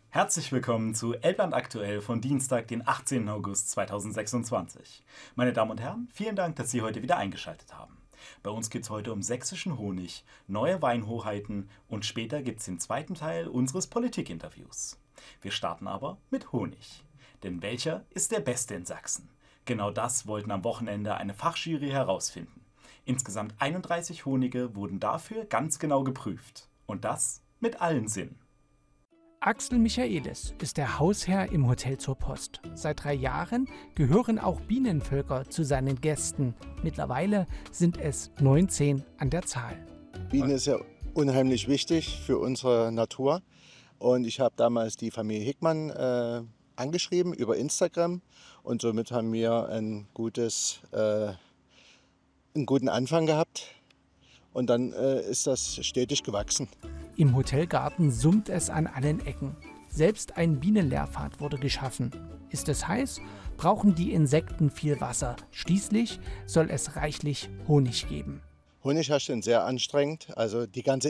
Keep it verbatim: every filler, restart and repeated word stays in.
Herzlich willkommen zu Elbland aktuell von Dienstag, den achtzehnten August zweitausendsechsundzwanzig. Meine Damen und Herren, vielen Dank, dass Sie heute wieder eingeschaltet haben. Bei uns geht es heute um sächsischen Honig, neue Weinhoheiten und später gibt es den zweiten Teil unseres Politikinterviews. Wir starten aber mit Honig. Denn welcher ist der beste in Sachsen? Genau das wollten am Wochenende eine Fachjury herausfinden. Insgesamt einunddreißig Honige wurden dafür ganz genau geprüft. Und das mit allen Sinnen. Axel Michaelis ist der Hausherr im Hotel zur Post. Seit drei Jahren gehören auch Bienenvölker zu seinen Gästen. Mittlerweile sind es neunzehn an der Zahl. Bienen ist ja unheimlich wichtig für unsere Natur. Und ich habe damals die Familie Hickmann äh, angeschrieben über Instagram. Und somit haben wir ein gutes, äh, einen guten Anfang gehabt. Und dann äh, ist das stetig gewachsen. Im Hotelgarten summt es an allen Ecken. Selbst ein Bienenlehrpfad wurde geschaffen. Ist es heiß, brauchen die Insekten viel Wasser. Schließlich soll es reichlich Honig geben. Honig herstellen sehr anstrengend. Also die ganze